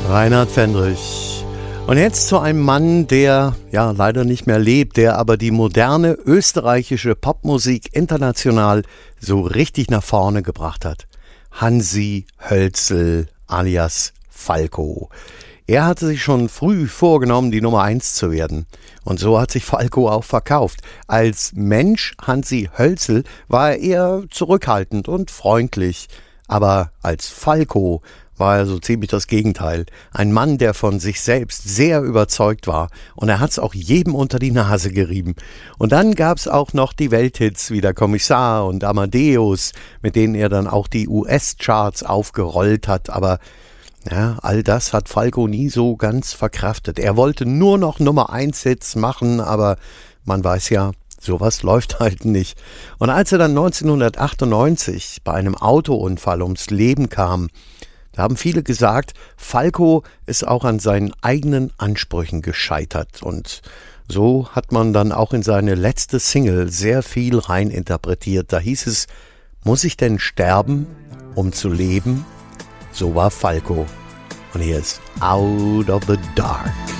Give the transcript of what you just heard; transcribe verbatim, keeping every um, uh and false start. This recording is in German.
Reinhard Fendrich. Und jetzt zu einem Mann, der ja leider nicht mehr lebt, der aber die moderne österreichische Popmusik international so richtig nach vorne gebracht hat. Hansi Hölzel alias Falco. Er hatte sich schon früh vorgenommen, die Nummer eins zu werden. Und so hat sich Falco auch verkauft. Als Mensch Hansi Hölzel war er eher zurückhaltend und freundlich. Aber als Falco war er so ziemlich das Gegenteil. Ein Mann, der von sich selbst sehr überzeugt war. Und er hat es auch jedem unter die Nase gerieben. Und dann gab es auch noch die Welthits wie der Kommissar und Amadeus, mit denen er dann auch die U S-Charts aufgerollt hat. Aber ja, all das hat Falco nie so ganz verkraftet. Er wollte nur noch Nummer eins Hits machen, aber man weiß ja, sowas läuft halt nicht. Und als er dann neunzehnhundertachtundneunzig bei einem Autounfall ums Leben kam, da haben viele gesagt, Falco ist auch an seinen eigenen Ansprüchen gescheitert. Und so hat man dann auch in seine letzte Single sehr viel reininterpretiert. Da hieß es, muss ich denn sterben, um zu leben? So war Falco. Und hier ist Out of the Dark.